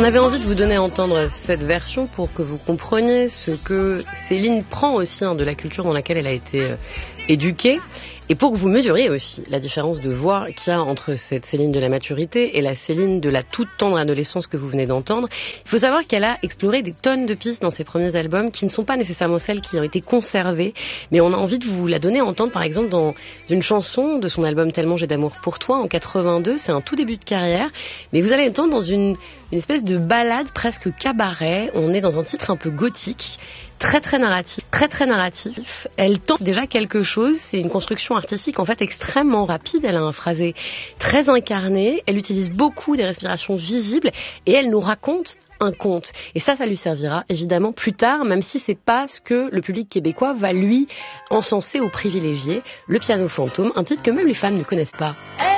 On avait envie de vous donner à entendre cette version pour que vous compreniez ce que Céline prend aussi de la culture dans laquelle elle a été éduquée, et pour que vous mesuriez aussi la différence de voix qu'il y a entre cette Céline de la maturité et la Céline de la toute tendre adolescence que vous venez d'entendre. Il faut savoir qu'elle a exploré des tonnes de pistes dans ses premiers albums qui ne sont pas nécessairement celles qui ont été conservées, mais on a envie de vous la donner à entendre par exemple dans une chanson de son album Tellement j'ai d'amour pour toi en 82. C'est un tout début de carrière, mais vous allez entendre dans une espèce de ballade presque cabaret. On est dans un titre un peu gothique, très narratif. Elle tente déjà quelque chose, c'est une construction artistique en fait extrêmement rapide, elle a un phrasé très incarné, elle utilise beaucoup des respirations visibles et elle nous raconte un conte. Et ça lui servira évidemment plus tard, même si c'est pas ce que le public québécois va lui encenser ou privilégier. Le piano fantôme, un titre que même les femmes ne connaissent pas.